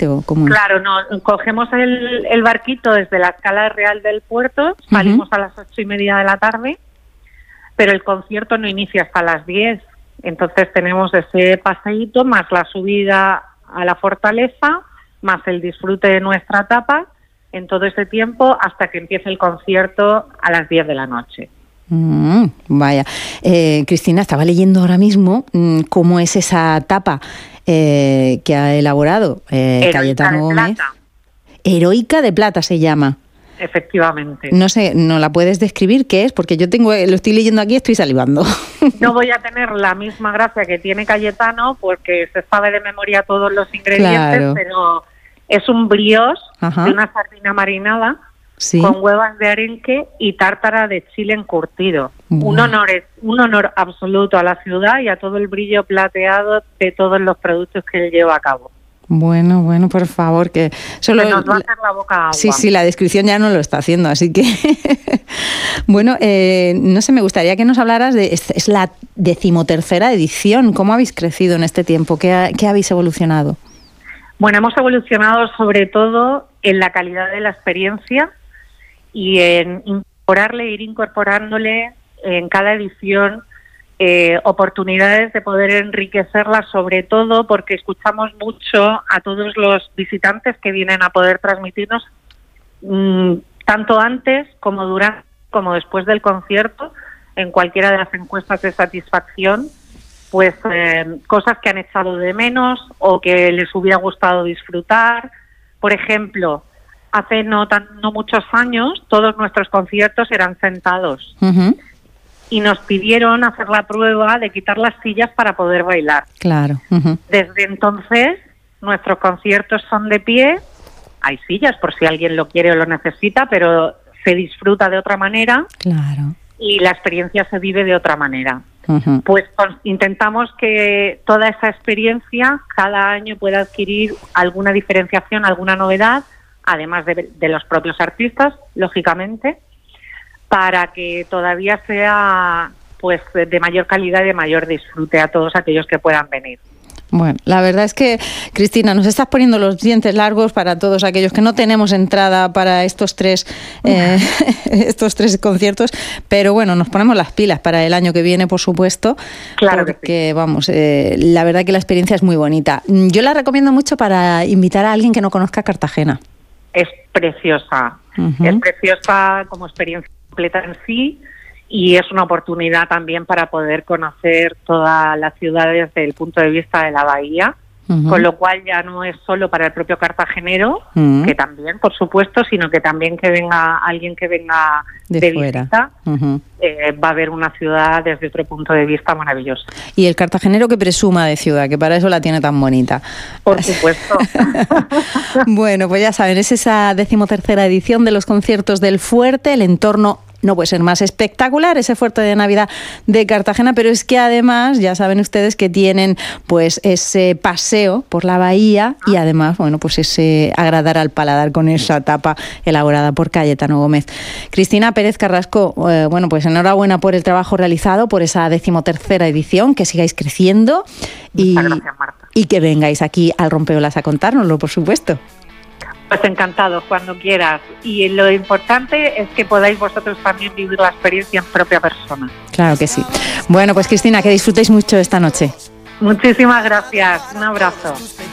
directamente o cómo? Claro, no, cogemos el barquito desde la Escala Real del puerto, salimos a las 8:30 de la tarde, pero el concierto no inicia hasta las 10. Entonces tenemos ese paseíto, más la subida a la fortaleza, más el disfrute de nuestra tapa, en todo ese tiempo hasta que empiece el concierto a las 10 de la noche. Vaya. Cristina, estaba leyendo ahora mismo cómo es esa tapa que ha elaborado Cayetano Gómez. Heroica de Plata se llama. Efectivamente. No sé, ¿no la puedes describir qué es? Porque yo lo estoy leyendo aquí y estoy salivando. No voy a tener la misma gracia que tiene Cayetano porque se sabe de memoria todos los ingredientes, claro. Pero es un brioche de una sardina marinada, sí, con huevas de arenque y tártara de chile encurtido. Bueno. Un honor absoluto a la ciudad y a todo el brillo plateado de todos los productos que él lleva a cabo. Bueno, por favor, que solo nos va a hacer la boca agua. Sí, la descripción ya no lo está haciendo, así que bueno, no sé, me gustaría que nos hablaras es la 13ª edición. ¿Cómo habéis crecido en este tiempo? ¿Qué habéis evolucionado? Bueno, hemos evolucionado sobre todo en la calidad de la experiencia y en ir incorporándole en cada edición oportunidades de poder enriquecerla, sobre todo porque escuchamos mucho a todos los visitantes que vienen a poder transmitirnos tanto antes como durante como después del concierto, en cualquiera de las encuestas de satisfacción, pues cosas que han echado de menos o que les hubiera gustado disfrutar. Por ejemplo, hace no muchos años todos nuestros conciertos eran sentados. Y nos pidieron hacer la prueba de quitar las sillas para poder bailar. Claro. Desde entonces, nuestros conciertos son de pie. Hay sillas por si alguien lo quiere o lo necesita, pero se disfruta de otra manera. Claro. Y la experiencia se vive de otra manera. Pues intentamos que toda esa experiencia cada año pueda adquirir alguna diferenciación, alguna novedad, además de los propios artistas, lógicamente, para que todavía sea pues de mayor calidad y de mayor disfrute a todos aquellos que puedan venir. Bueno, la verdad es que, Cristina, nos estás poniendo los dientes largos para todos aquellos que no tenemos entrada para estos tres conciertos, pero bueno, nos ponemos las pilas para el año que viene, por supuesto, claro, porque sí. Vamos, la verdad que la experiencia es muy bonita. Yo la recomiendo mucho para invitar a alguien que no conozca Cartagena. Es preciosa, es preciosa como experiencia completa en sí. Y es una oportunidad también para poder conocer toda la ciudad desde el punto de vista de la bahía, con lo cual ya no es solo para el propio cartagenero, que también, por supuesto, sino que también que venga alguien que venga de visita, va a ver una ciudad desde otro punto de vista maravillosa. Y el cartagenero que presuma de ciudad, que para eso la tiene tan bonita. Por supuesto. Bueno, pues ya saben, es esa 13ª edición de los conciertos del Fuerte, el entorno no puede ser más espectacular, ese Fuerte de Navidad de Cartagena, pero es que además ya saben ustedes que tienen pues ese paseo por la bahía y además, bueno, pues ese agradar al paladar con esa tapa elaborada por Cayetano Gómez. Cristina Pérez Carrasco, bueno, pues enhorabuena por el trabajo realizado, por esa 13ª edición, que sigáis creciendo Muchas gracias, Marta. Y que vengáis aquí al Rompeolas a contárnoslo, por supuesto. Pues encantado, cuando quieras. Y lo importante es que podáis vosotros también vivir la experiencia en propia persona. Claro que sí. Bueno, pues Cristina, que disfrutéis mucho esta noche. Muchísimas gracias. Un abrazo.